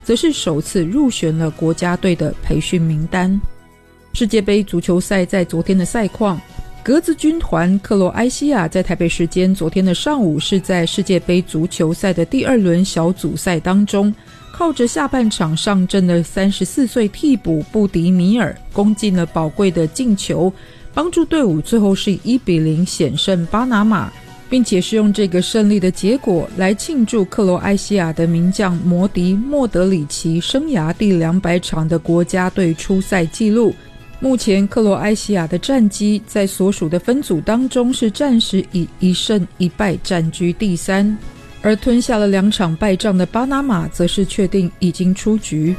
则是首次入选了国家队的培训名单。世界杯足球赛在昨天的赛况，格子军团克罗埃西亚在台北时间昨天的上午是在世界杯足球赛的第2轮小组赛当中，靠着下半场上阵的34岁替补布迪米尔攻进了宝贵的进球，帮助队伍最后是以1-0险胜巴拿马，并且是用这个胜利的结果来庆祝克罗埃西亚的名将摩迪莫德里奇生涯第200场的国家队出赛纪录。目前克罗埃西亚的战绩在所属的分组当中是暂时以1胜1败占据第3，而吞下了2场败仗的巴拿马则是确定已经出局。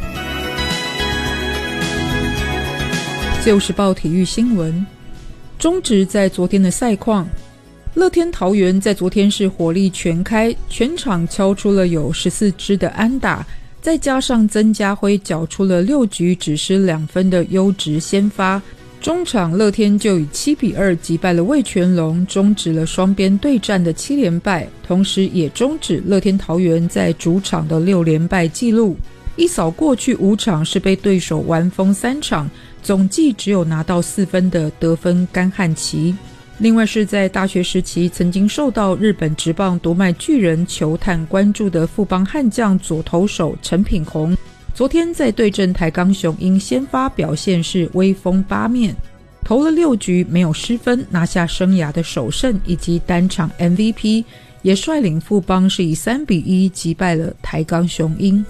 自由时报体育新闻，中职在昨天的赛况，乐天桃园在昨天是火力全开，全场敲出了有14支的安打，再加上曾家辉缴出了6局只失2分的优质先发，中场乐天就以7-2击败了味全龙，终止了双边对战的7连败，同时也终止乐天桃园在主场的6连败纪录。一扫过去5场是被对手完封3场，总计只有拿到4分的得分干旱期。另外是在大学时期曾经受到日本职棒读卖巨人球探关注的富邦悍将左投手陈品宏，昨天在对阵台钢雄鹰先发表现是威风八面，投了6局没有失分，拿下生涯的首胜以及单场 MVP， 也率领富邦是以3-1击败了台钢雄鹰。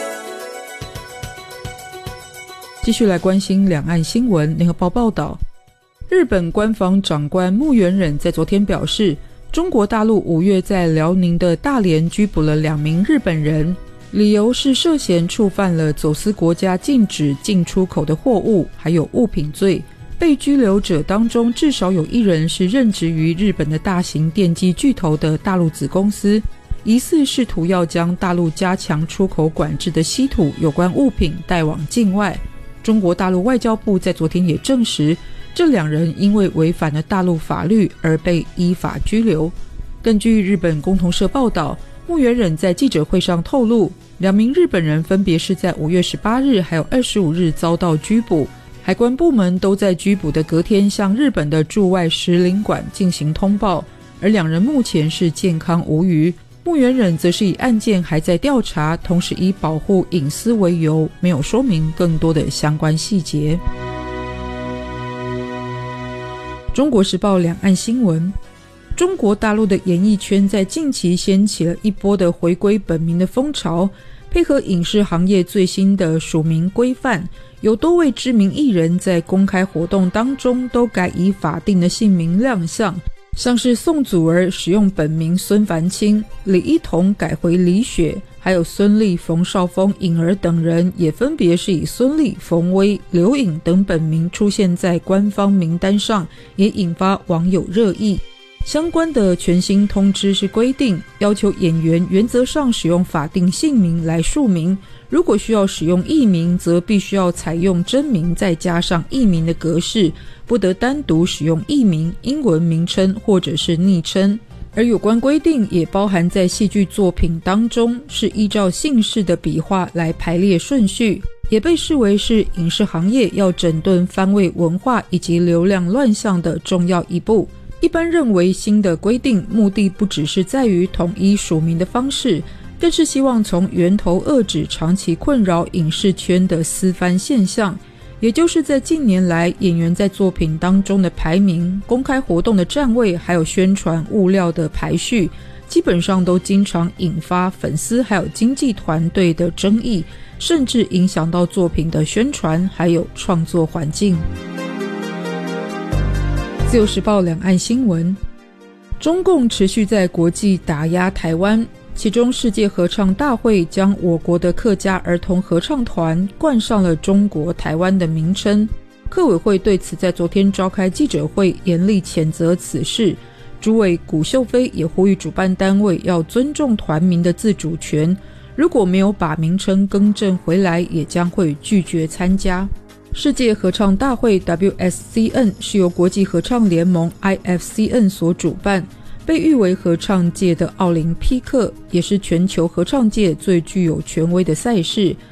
继续来关心两岸新闻，联合报报道，日本官房长官木原忍在昨天表示，中国大陆5月在辽宁的大连拘捕了2名日本人，理由是涉嫌触犯了走私国家禁止进出口的货物还有物品罪。被拘留者当中至少有1人是任职于日本的大型电机巨头的大陆子公司，疑似试图要将大陆加强出口管制的稀土有关物品带往境外。中国大陆外交部在昨天也证实，这2人因为违反了大陆法律而被依法拘留。根据日本共同社报道，木原忍在记者会上透露，2名日本人分别是在5月18日还有25日遭到拘捕，海关部门都在拘捕的隔天向日本的驻外使领馆进行通报，而2人目前是健康无虞。木原忍则是以案件还在调查，同时以保护隐私为由，没有说明更多的相关细节。中国时报两岸新闻，中国大陆的演艺圈在近期掀起了一波的回归本名的风潮，配合影视行业最新的署名规范，有多位知名艺人在公开活动当中都改以法定的姓名亮相，像是宋祖儿使用本名孙凡清，李一桐改回李雪，还有孙俪、冯绍峰、颖儿等人也分别是以孙俪、冯薇、刘颖等本名出现在官方名单上，也引发网友热议。相关的全新通知是规定，要求演员原则上使用法定姓名来署名，如果需要使用艺名，则必须要采用真名再加上艺名的格式，不得单独使用艺名、英文名称或者是昵称。而有关规定也包含在戏剧作品当中，是依照姓氏的笔画来排列顺序，也被视为是影视行业要整顿番位文化以及流量乱象的重要一步。一般认为，新的规定目的不只是在于统一署名的方式，更是希望从源头遏止长期困扰影视圈的私翻现象，也就是在近年来演员在作品当中的排名、公开活动的站位还有宣传物料的排序，基本上都经常引发粉丝还有经纪团队的争议，甚至影响到作品的宣传还有创作环境。自由时报两岸新闻，中共持续在国际打压台湾，其中世界合唱大会将我国的客家儿童合唱团冠上了中国台湾的名称。客委会对此在昨天召开记者会，严厉谴责此事。主委古秀飞也呼吁主办单位要尊重团民的自主权，如果没有把名称更正回来，也将会拒绝参加。世界合唱大会 WSCN 是由国际合唱联盟 IFCN 所主办， 被誉为合唱界的奥林匹克，也是全球合唱界最具有权威的赛事，